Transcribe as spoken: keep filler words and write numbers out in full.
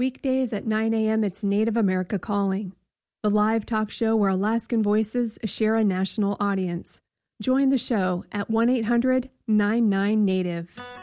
Weekdays at nine a.m. it's Native America Calling, the live talk show where Alaskan voices share a national audience. Join the show at one eight hundred nine nine native.